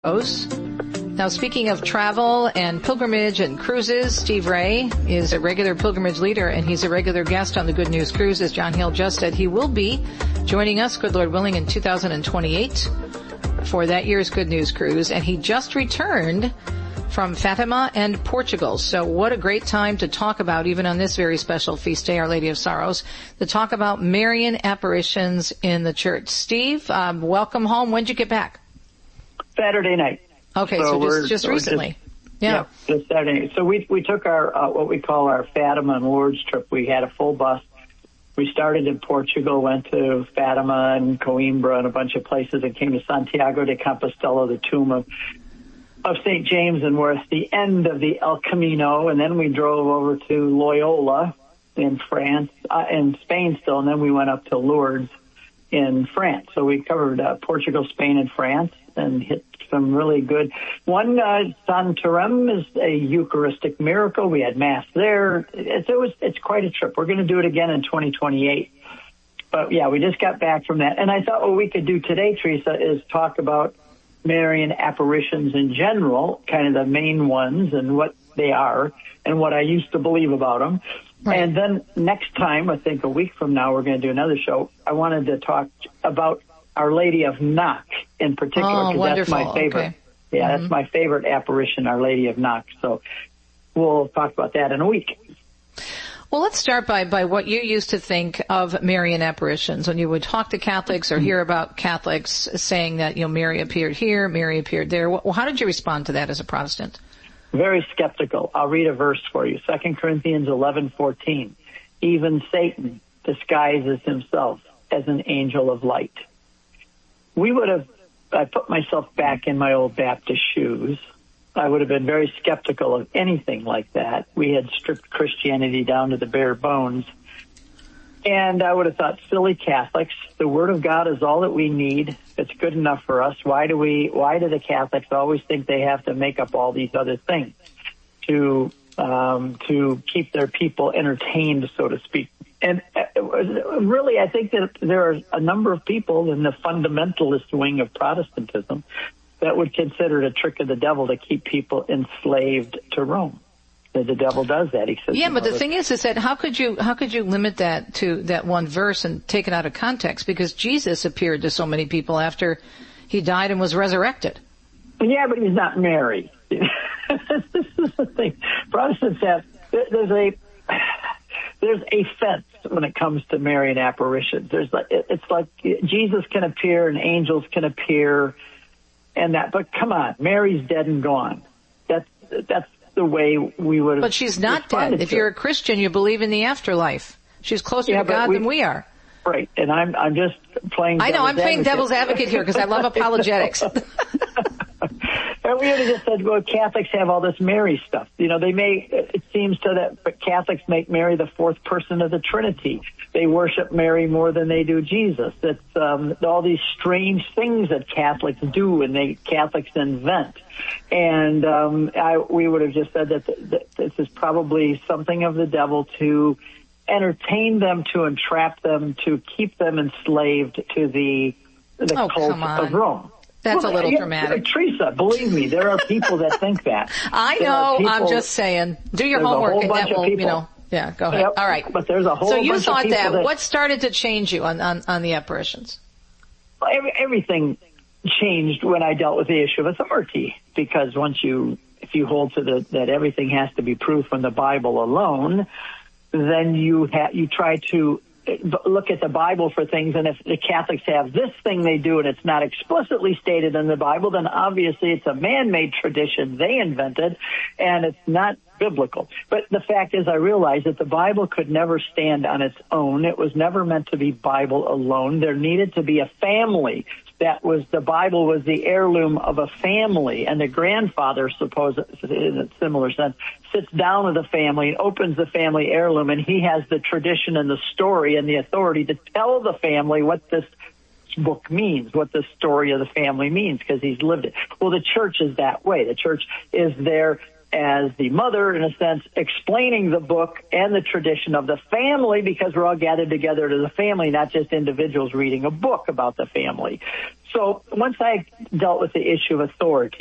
Now, speaking of travel and pilgrimage and cruises, Steve Ray is a regular pilgrimage leader, and he's a regular guest on the Good News Cruise. As John Hill just said, he will be joining us, good Lord willing, in 2028 for that year's Good News Cruise, and he just returned from Fatima and Portugal. So what a great time to talk about, even on this very special feast day, Our Lady of Sorrows, to talk about Marian apparitions in the church. Steve, welcome home. When did you get back? Saturday night. Okay, so just recently. Yeah, just Saturday. So we took our what we call our Fatima and Lourdes trip. We had a full bus. We started in Portugal, went to Fatima and Coimbra and a bunch of places, and came to Santiago de Compostela, the tomb of St. James, and we're at the end of the El Camino. And then we drove over to Loyola in France, in Spain still, and then we went up to Lourdes in France. So we covered Portugal, Spain, and France, and hit some really good. One, Santarem is a Eucharistic miracle. We had Mass there. It's quite a trip. We're going to do it again in 2028. But yeah, we just got back from that. And I thought what we could do today, Teresa, is talk about Marian apparitions in general, kind of the main ones and what they are and what I used to believe about them. Right. And then next time, I think a week from now, we're going to do another show. I wanted to talk about Our Lady of Knock in particular, because that's my favorite. Okay. Yeah, that's my favorite apparition, Our Lady of Knock. So we'll talk about that in a week. Well, let's start by what you used to think of Marian apparitions. When you would talk to Catholics or hear about Catholics saying that, Mary appeared here, Mary appeared there. Well, how did you respond to that as a Protestant? Very skeptical. I'll read a verse for you. 2 Corinthians 11:14. Even Satan disguises himself as an angel of light. I put myself back in my old Baptist shoes. I would have been very skeptical of anything like that. We had stripped Christianity down to the bare bones. And I would have thought, silly Catholics, the Word of God is all that we need. It's good enough for us. Why do the Catholics always think they have to make up all these other things to keep their people entertained, so to speak? And really, I think that there are a number of people in the fundamentalist wing of Protestantism that would consider it a trick of the devil to keep people enslaved to Rome. The devil does that. He says, yeah, but the thing is that how could you limit that to that one verse and take it out of context? Because Jesus appeared to so many people after he died and was resurrected. Yeah, but he's not Mary. This is the thing. Protestants have there's a fence when it comes to Marian apparitions. It's like Jesus can appear and angels can appear, and that. But come on, Mary's dead and gone. That's the way we would have. But she's not dead. If you're a Christian, you believe in the afterlife. She's closer to God than we are. Right, and I'm just playing. I know I'm playing devil's advocate here because I love apologetics. And we would have just said, well, Catholics have all this Mary stuff. It seems but Catholics make Mary the fourth person of the Trinity. They worship Mary more than they do Jesus. It's all these strange things that Catholics do and Catholics invent. And we would have just said that this is probably something of the devil to entertain them, to entrap them, to keep them enslaved to the cult of Rome. That's a little dramatic. Teresa, believe me, there are people that think that. I know. I'm just saying. Do your homework, and that will, Yeah, go ahead. Yep, all right. But there's a whole. So you bunch thought of people that. What started to change you on the apparitions? Well, everything changed when I dealt with the issue of authority, because if you hold to that everything has to be proof from the Bible alone, then you try to look at the Bible for things, and if the Catholics have this thing they do and it's not explicitly stated in the Bible, then obviously it's a man-made tradition they invented, and it's not biblical. But the fact is, I realized that the Bible could never stand on its own. It was never meant to be Bible alone. There needed to be a family. The Bible was the heirloom of a family, and the grandfather, in a similar sense, sits down with the family and opens the family heirloom, and he has the tradition and the story and the authority to tell the family what this book means, what the story of the family means, because he's lived it. Well, the church is that way. The church is there as the mother, in a sense, explaining the book and the tradition of the family, because we're all gathered together as a family, not just individuals reading a book about the family. So once I dealt with the issue of authority,